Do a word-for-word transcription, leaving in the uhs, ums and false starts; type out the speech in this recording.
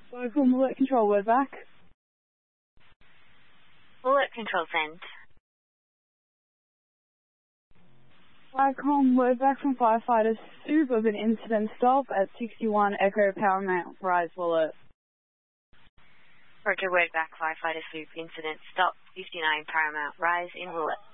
Local Mullet Control, word back. Mullet Control sent. Flycom, word back from firefighters. Soup of an incident stop at sixty-one Echo Paramount Rise, Willet. Roger, word back, firefighter Soup incident stop, fifty-nine Paramount Rise in Willet.